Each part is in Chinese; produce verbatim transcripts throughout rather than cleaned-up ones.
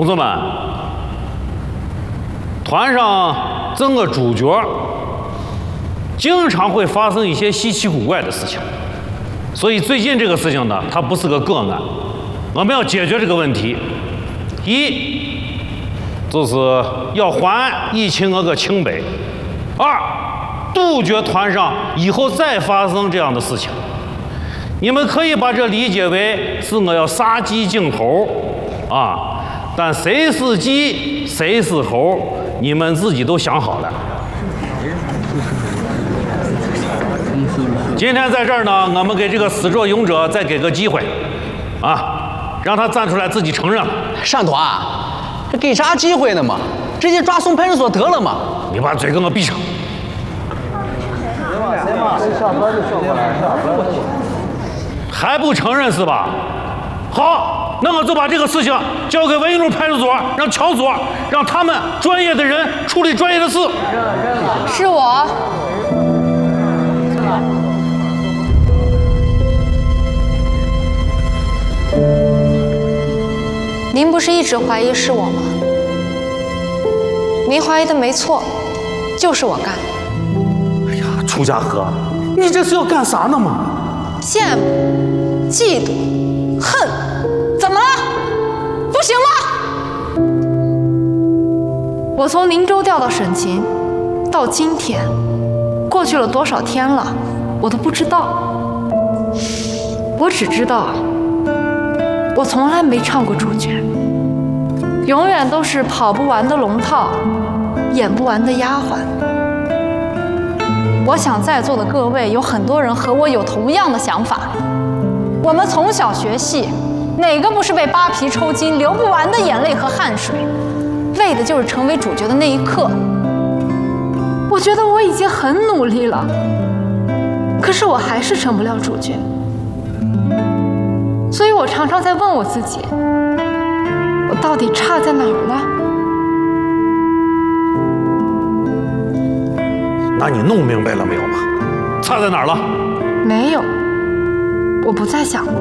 同志们，团上这个主角经常会发生一些稀奇古怪的事情，所以最近这个事情呢，它不是个个案，我们要解决这个问题。一，就是要还疫情那个清白；二，杜绝团上以后再发生这样的事情。你们可以把这理解为是我要杀鸡儆猴啊，但谁是鸡谁是猴，你们自己都想好了。今天在这儿呢，我们给这个始作俑者再给个机会啊，让他站出来自己承认了。 单团，这给啥机会呢嘛？直接抓送派出所得了嘛！ 你把嘴给我闭上！还不承认是吧？好，那我就把这个事情交给文艺路派出所，让乔所，让他们专业的人处理专业的事。 是我。您不是一直怀疑是我吗？您怀疑的没错，就是我干。 哎呀，楚家河，你这是要干啥呢嘛？ 羡慕、嫉妒、恨，怎么了？不行吗？我从宁州调到沈秦，到今天，过去了多少天了，我都不知道。我只知道，我从来没唱过主角，永远都是跑不完的龙套，演不完的丫鬟。我想在座的各位有很多人和我有同样的想法。我们从小学戏，哪个不是被扒皮抽筋、流不完的眼泪和汗水，为的就是成为主角的那一刻。我觉得我已经很努力了，可是我还是成不了主角。所以我常常在问我自己，我到底差在哪儿了？ 那你弄明白了没有嘛？差在哪儿了？ 没有，我不再想了。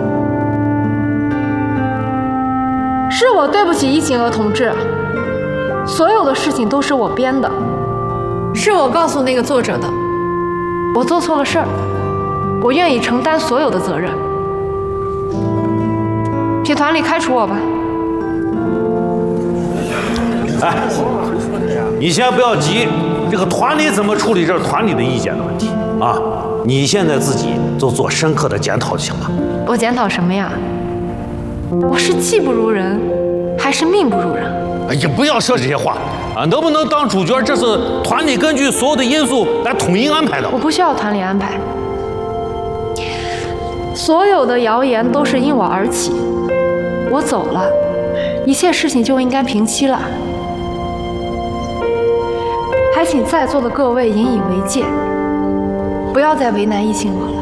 是我对不起一晴娥同志，所有的事情都是我编的，是我告诉那个作者的。我做错了事儿，我愿意承担所有的责任。去团里开除我吧。 哎，你先不要急，这个团里怎么处理，这是团里的意见的问题啊。你现在自己就做深刻的检讨就行了。 我检讨什么呀？我是技不如人，还是命不如人？ 哎呀，不要说这些话啊！能不能当主角，这是团里根据所有的因素来统一安排的。 我不需要团里安排，所有的谣言都是因我而起。我走了，一切事情就应该平息了。还请在座的各位引以为戒，不要再为难易庆娥了。